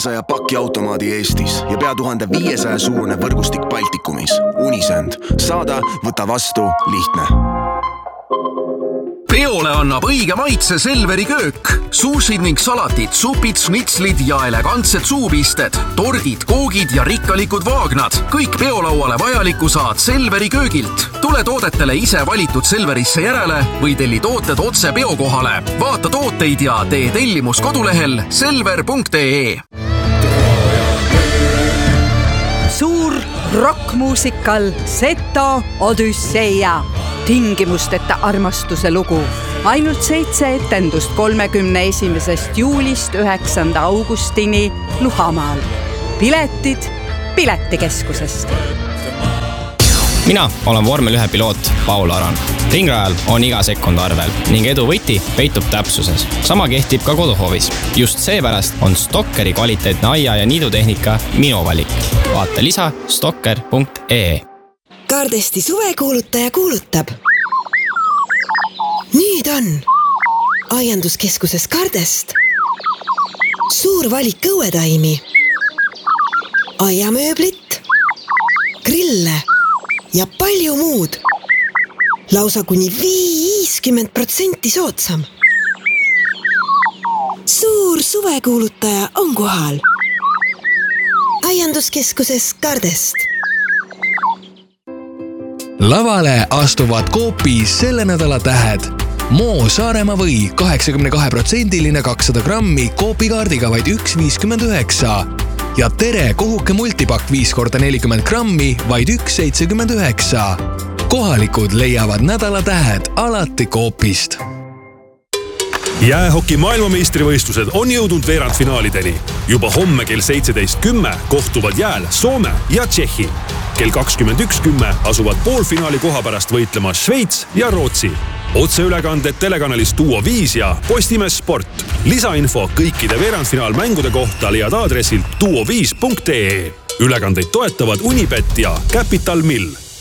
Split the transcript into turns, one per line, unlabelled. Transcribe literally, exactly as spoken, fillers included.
kolmesaja paki automaadi Eestis ja pea tuhande viiesaja suurune võrgustik Baltikumis. Unisend. Saada, võta vastu, lihtne.
Peole annab õige maitse Selveri köök. Suusid ning salatid, supid, snitslid ja elegantsed suupisted, tordid, koogid ja rikkalikud vaagnad. Kõik peolauale vajaliku saad Selveri köögilt. Tule toodetele ise valitud Selverisse järele või telli tooted otse peokohale. Vaata tooteid ja tee tellimus kodulehel selver punkt ee.
Suur rockmuusikal Seto Odüsseia. Tingimusteta armastuse lugu. Ainult seitse etendust kolmekümne esimesest juulist üheksanda augustini Luhamaal. Piletid Piletikeskusest.
Mina olen vormel ühe piloot Paul Aran. Ringrajal on iga sekund arvel ning edu võti peitub täpsuses. Sama kehtib ka koduhoovis. Just seepärast on Stokkeri kvaliteetne aia- ja niidutehnika minu valik. Vaata lisa stokker punkt ee.
Kardesti suvekuulutaja kuulutab. Nüüd on aianduskeskuses Kardest suur valik õuetaimi, aiamööblit, grille ja palju muud. Lausa kuni viiskümmend protsenti soodsam. Suur suvekuulutaja on kohal. Aianduskeskuses Kardest.
Lavale astuvad Coopis selle nädala tähed. Moo Saaremaa või kaheksakümne kahe protsendiline kakssada grammi Coopi kaardiga vaid üks viiskümmend üheksa. Ja Tere kohuke multipakk viis korda nelikümmend grammi vaid üks seitsekümmend üheksa. Kohalikud leiavad nädala tähed alati Coopist.
Jäähoki maailmameistrivõistlused on jõudnud veerandfinaalideni. Juba homme kell seitseteist kümme kohtuvad jääl Soome ja Tšehhi. Kell kakskümmend üks kümme asuvad poolfinaali koha pärast võitlema Šveits ja Rootsi. Otseülekanded telekanalist Duo viis ja Postimees Sport. Lisainfo kõikide veerandfinaalmängude kohta leiad aadressilt duo viis punkt ee. Ülekandeid toetavad Unibet ja Capital Mill.